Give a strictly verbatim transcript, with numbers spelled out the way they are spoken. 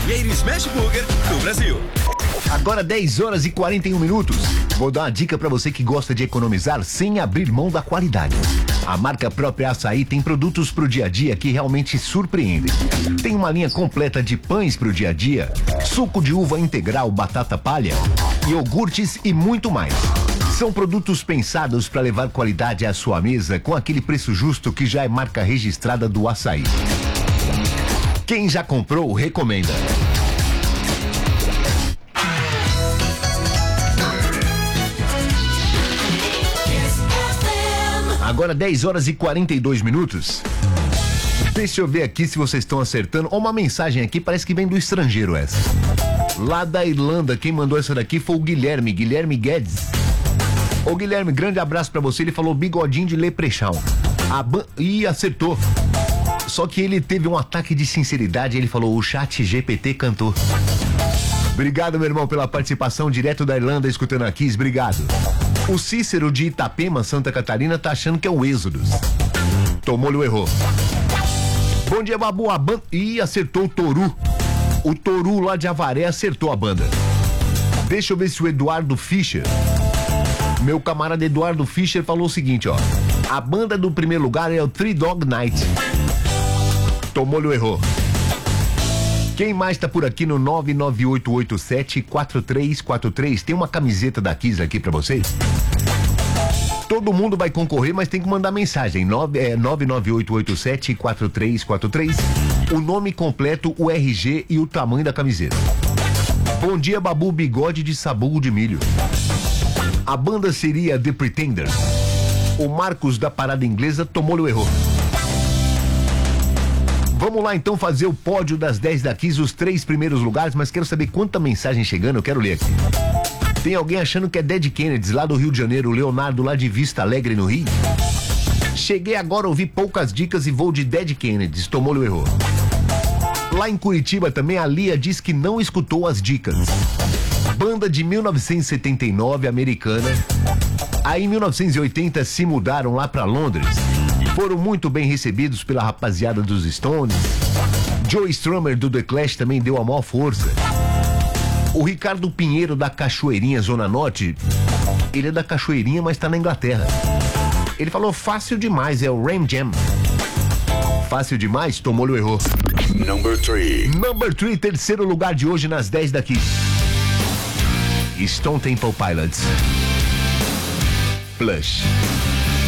primeiro Smash Burger do Brasil. Agora dez horas e quarenta e um minutos. Vou dar uma dica pra você que gosta de economizar sem abrir mão da qualidade. A marca própria Açaí tem produtos pro dia a dia que realmente surpreendem. Tem uma linha completa de pães pro dia a dia, suco de uva integral, batata palha, iogurtes e muito mais. São produtos pensados para levar qualidade à sua mesa com aquele preço justo que já é marca registrada do Açaí. Quem já comprou, recomenda. Agora dez horas e quarenta e dois minutos. Deixa eu ver aqui se vocês estão acertando. Ó, uma mensagem aqui, parece que vem do estrangeiro essa. Lá da Irlanda, quem mandou essa daqui foi o Guilherme, Guilherme Guedes. Ô Guilherme, grande abraço pra você. Ele falou bigodinho de leprechaun. A ban... Ih, acertou. Só que ele teve um ataque de sinceridade. Ele falou, o chat G P T cantou. Obrigado, meu irmão, pela participação direto da Irlanda, escutando aqui. Obrigado. O Cícero de Itapema, Santa Catarina, tá achando que é o Êxodos. Tomou-lhe o erro. Bom dia, Babu. A banda... Ih, acertou o Toru. O Toru lá de Avaré acertou a banda. Deixa eu ver se o Eduardo Fischer... Meu camarada Eduardo Fischer falou o seguinte, ó. A banda do primeiro lugar é o Three Dog Night. Tomou-lhe o erro. Quem mais tá por aqui no nove nove oito oito sete quatro três quatro três? Tem uma camiseta da Kiss aqui pra vocês. Todo mundo vai concorrer, mas tem que mandar mensagem. nove, é, nove nove oito oito sete quatro três quatro três. O nome completo, o R G e o tamanho da camiseta. Bom dia, Babu, bigode de sabugo de milho. A banda seria The Pretenders. O Marcos da parada inglesa tomou-lhe o erro. Vamos lá então fazer o pódio das dez da Kiss, os três primeiros lugares, mas quero saber quanta mensagem chegando, eu quero ler aqui. Tem alguém achando que é Dead Kennedys lá do Rio de Janeiro, o Leonardo lá de Vista Alegre no Rio? Cheguei agora, ouvi poucas dicas e vou de Dead Kennedys, tomou-lhe o erro. Lá em Curitiba também a Lia diz que não escutou as dicas. Banda de mil novecentos e setenta e nove, americana. Aí em mil novecentos e oitenta se mudaram lá pra Londres. Foram muito bem recebidos pela rapaziada dos Stones. Joe Strummer do The Clash também deu a maior força. O Ricardo Pinheiro da Cachoeirinha, Zona Norte, ele é da Cachoeirinha, mas tá na Inglaterra. Ele falou fácil demais, é o Ram Jam. Fácil demais, tomou-lhe o erro. Number three. Number three, terceiro lugar de hoje nas dez daqui. Stone Temple Pilots. Plush.